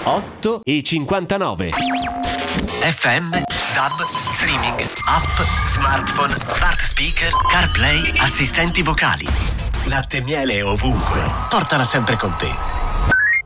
8,59. FM, DAB, streaming, app, smartphone, smart speaker, CarPlay, assistenti vocali. Latte e miele ovunque. Portala sempre con te.